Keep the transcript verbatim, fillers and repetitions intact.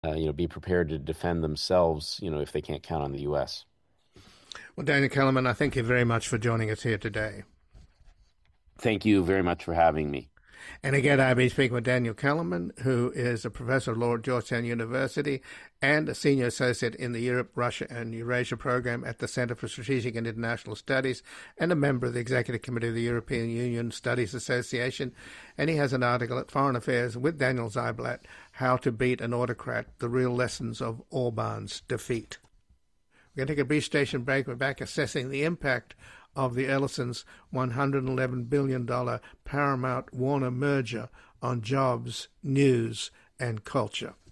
uh, you know, be prepared to defend themselves, you know, if they can't count on the U S. Well, Daniel Kellerman, I thank you very much for joining us here today. Thank you very much for having me. And again, I've been speaking with Daniel Kellerman, who is a professor of law at Georgetown University and a senior associate in the Europe, Russia, and Eurasia program at the Center for Strategic and International Studies and a member of the Executive Committee of the European Union Studies Association. And he has an article at Foreign Affairs with Daniel Ziblatt, How to Beat an Autocrat, the Real Lessons of Orban's Defeat. We're going to take a brief station break. We're back assessing the impact of the Ellison's one hundred eleven billion dollars Paramount-Warner merger on jobs, news, and culture.